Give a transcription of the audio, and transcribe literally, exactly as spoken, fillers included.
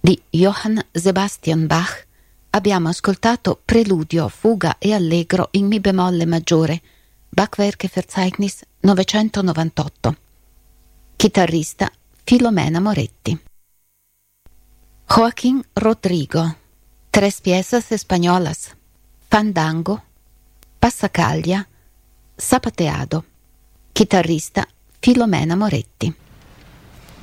di Johann Sebastian Bach abbiamo ascoltato Preludio, Fuga e Allegro in Mi bemolle maggiore, Bachwerke-Verzeichnis novecentonovantotto. Chitarrista Filomena Moretti. Joaquín Rodrigo, Tres piezas españolas, Fandango, Passacaglia, Zapateado. Chitarrista Filomena Moretti.